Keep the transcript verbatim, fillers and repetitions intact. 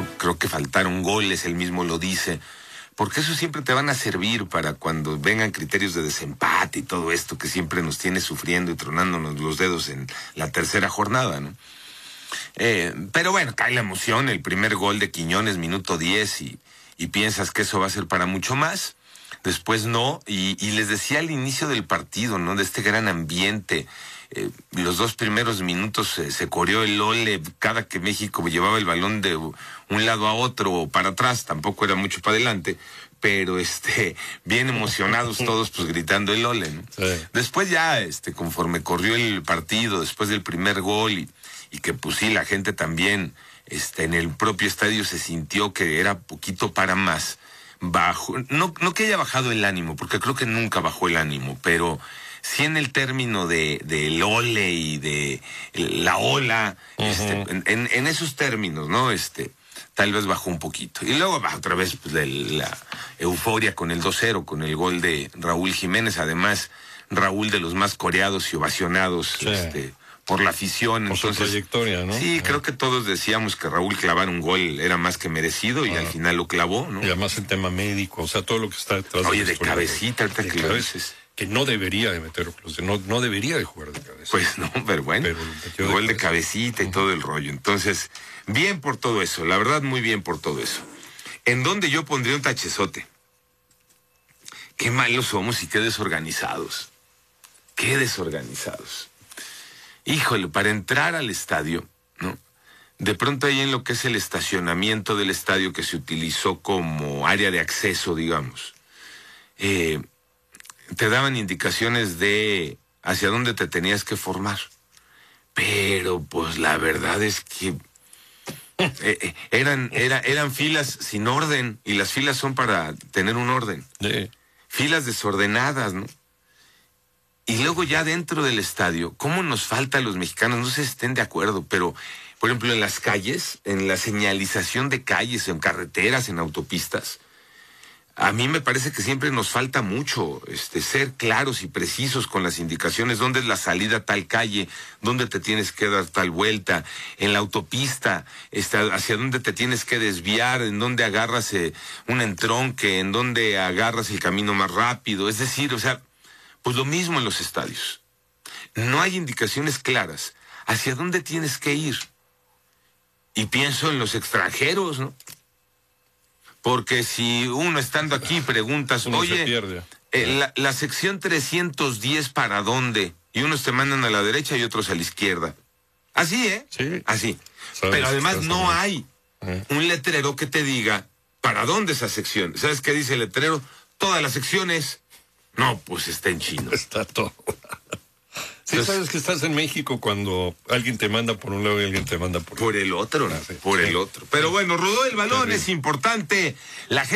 no creo que faltaron goles, él mismo lo dice, porque eso siempre te van a servir para cuando vengan criterios de desempate y todo esto que siempre nos tiene sufriendo y tronándonos los dedos en la tercera jornada, ¿no? Eh, pero bueno, cae la emoción, el primer gol de Quiñones, minuto diez, y, y piensas que eso va a ser para mucho más. Después no, y, y les decía al inicio del partido, ¿no? De este gran ambiente. Eh, los dos primeros minutos eh, se coreó el ole cada que México llevaba el balón de un lado a otro o para atrás, tampoco era mucho para adelante, pero este, bien emocionados todos, pues gritando el ole, ¿no? Sí. Después ya, este, conforme corrió el partido, después del primer gol, y, y que pues sí, la gente también, este, en el propio estadio se sintió que era poquito para más. Bajo, no, no que haya bajado el ánimo, porque creo que nunca bajó el ánimo, pero sí en el término de, de el ole y de la ola, uh-huh. este, en, en, en esos términos, ¿no? Este, tal vez bajó un poquito. Y luego va otra vez pues, la, la euforia con el dos cero, con el gol de Raúl Jiménez, además Raúl de los más coreados y ovacionados, sí. este, por la afición. Por Entonces, su trayectoria, ¿no? Sí, ah. creo que todos decíamos que Raúl clavar un gol era más que merecido, y ah. al final lo clavó, ¿no? Y además el tema médico, o sea, todo lo que está detrás. Oye, de, de cabecita, ahorita que lo dices. Que no debería de meter, no, no debería de jugar de cabeza. Pues no, pero bueno, pero el gol de cabecita y uh-huh. todo el rollo. Entonces, bien por todo eso, la verdad muy bien por todo eso. En donde yo pondría un tachezote. Qué malos somos y qué desorganizados. Qué desorganizados. Híjole, para entrar al estadio, ¿no? De pronto ahí en lo que es el estacionamiento del estadio, que se utilizó como área de acceso, digamos, eh, te daban indicaciones de hacia dónde te tenías que formar. Pero pues la verdad es que eh, eran, era, eran filas sin orden, y las filas son para tener un orden. Sí. Filas desordenadas, ¿no? Y luego ya dentro del estadio, ¿cómo nos falta a los mexicanos? No sé si estén de acuerdo, pero, por ejemplo, en las calles, en la señalización de calles, en carreteras, en autopistas, a mí me parece que siempre nos falta mucho este, ser claros y precisos con las indicaciones, dónde es la salida a tal calle, dónde te tienes que dar tal vuelta, en la autopista, este, hacia dónde te tienes que desviar, en dónde agarras eh, un entronque, en dónde agarras el camino más rápido. Es decir, o sea, pues lo mismo en los estadios. No hay indicaciones claras hacia dónde tienes que ir. Y pienso en los extranjeros, ¿no? Porque si uno estando aquí preguntas, uno oye, se pierde. Eh, la, la sección trescientos diez ¿para dónde? Y unos te mandan a la derecha y otros a la izquierda. Así, ¿eh? Sí. Así. Sabes, Pero además no sabes. hay ¿Eh? un letrero que te diga ¿para dónde esa sección? ¿Sabes qué dice el letrero? Todas las secciones. No, pues está en chino. Está todo. Sí, Entonces, sabes que estás en México cuando alguien te manda por un lado y alguien te manda por, por el otro, ¿no? Ah, sí. Por Sí. el otro. Pero bueno, rodó el balón, Terrible. es importante. La gente